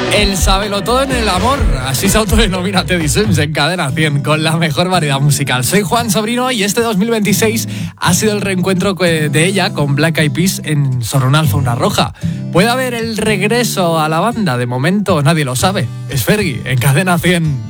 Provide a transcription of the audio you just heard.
El sabelotodo en el amor, así se autodenomina Teddy Swims en Cadena 100 con la mejor variedad musical. Soy Juan Sobrino y este 2026 ha sido el reencuentro de ella con Black Eyed Peas en Sobre una alfombra roja. ¿Puede haber el regreso a la banda? De momento nadie lo sabe. Es Fergie en Cadena 100.